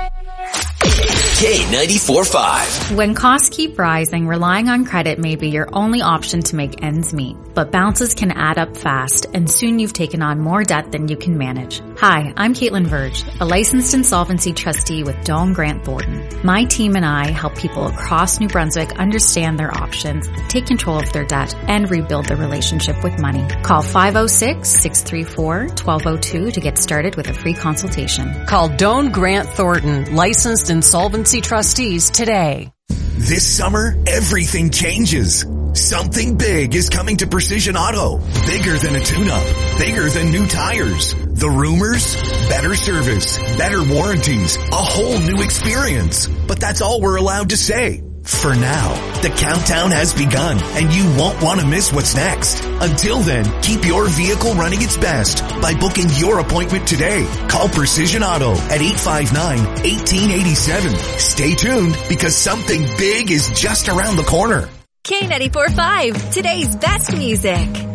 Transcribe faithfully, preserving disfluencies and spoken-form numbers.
K ninety-four point five. When costs keep rising, relying on credit may be your only option to make ends meet. But bounces can add up fast, and soon you've taken on more debt than you can manage. Hi, I'm Caitlin Verge, a licensed insolvency trustee with Doane Grant Thornton. My team and I help people across New Brunswick understand their options, take control of their debt, and rebuild their relationship with money. Call five oh six, six three four, one two oh two to get started with a free consultation. Call Doane Grant Thornton, licensed insolvency trustees today. This summer, everything changes. Something big is coming to Precision Auto. Bigger than a tune-up. Bigger than new tires. The rumors? Better service. Better warranties. A whole new experience. But that's all we're allowed to say. For now, the countdown has begun, and you won't want to miss what's next. Until then, keep your vehicle running its best by booking your appointment today. Call Precision Auto at eight five nine, one eight eight seven. Stay tuned, because something big is just around the corner. K ninety-four point five, today's best music.